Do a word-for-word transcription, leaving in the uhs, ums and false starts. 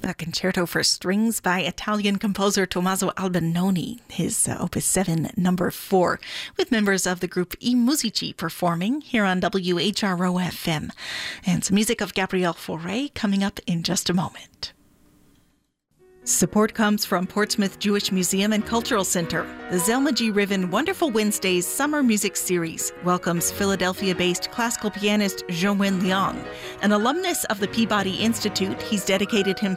a concerto for strings by Italian composer Tommaso Albinoni, his uh, Opus seven, number four, with members of the group I Musici performing here on W H R O F M. And some music of Gabriel Fauré coming up in just a moment. Support comes from Portsmouth Jewish Museum and Cultural Center. The Zelma G. Riven Wonderful Wednesdays Summer Music Series welcomes Philadelphia-based classical pianist Zhou-Wen Liang. An alumnus of the Peabody Institute, he's dedicated himself